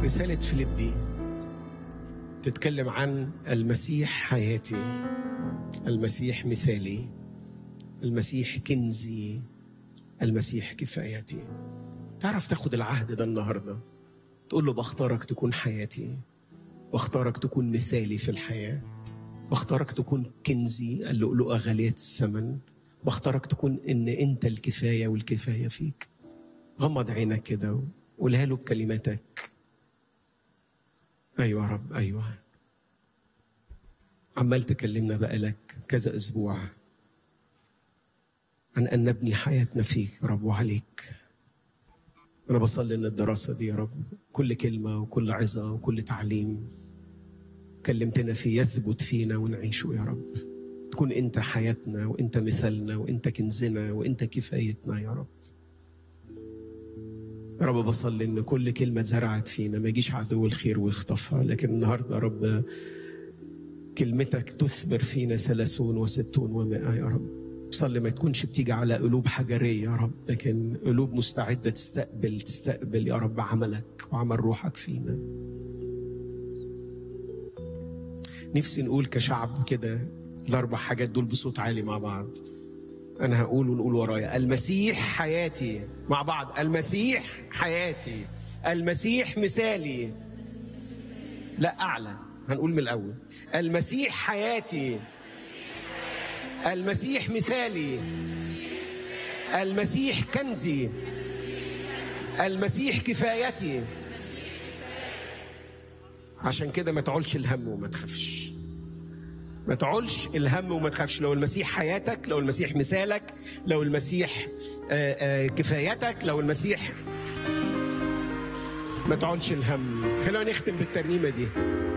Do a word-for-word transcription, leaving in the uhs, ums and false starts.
رسالة فيليبي تتكلم عن المسيح حياتي، المسيح مثالي، المسيح كنزي، المسيح كفايتي. تعرف تاخد العهد ده النهاردة تقول له بختارك تكون حياتي، واختارك تكون مثالي في الحياة، واختارك تكون كنزي اللؤلؤة غالية الثمن، واختارك تكون ان انت الكفاية والكفاية فيك. غمض عينك كده وقولها له بكلماتك. ايوه يا رب، ايوه. عمال تكلمنا بقالك كذا اسبوع عن ان نبني حياتنا فيك يا رب وعليك. انا بصلي ان الدراسة دي يا رب كل كلمة وكل عظة وكل تعليم كلمتنا فيه يثبت فينا ونعيشه يا رب. تكون انت حياتنا وانت مثلنا وانت كنزنا وانت كفايتنا يا رب. يا رب بصلي ان كل كلمة زرعت فينا ما يجيش عدو الخير ويخطفها، لكن النهاردة يا رب كلمتك تثمر فينا ثلاثون وستون ومائة يا رب. بصلي ما تكونش بتيجي على قلوب حجرية يا رب، لكن قلوب مستعدة تستقبل تستقبل يا رب عملك وعمل روحك فينا. نفسي نقول كشعب كده الأربع حاجات دول بصوت عالي مع بعض. أنا هقول ونقول ورايا: المسيح حياتي. مع بعض: المسيح حياتي، المسيح مثالي. لا أعلى، هنقول من الأول: المسيح حياتي، المسيح مثالي، المسيح كنزي، المسيح كفايتي. عشان كده ما تعولش الهم وما تخافش، ما تعولش الهم وما تخافش. لو المسيح حياتك، لو المسيح مثالك، لو المسيح آآ آآ كفايتك، لو المسيح، ما تعولش الهم. خلونا نختم بالترنيمة دي.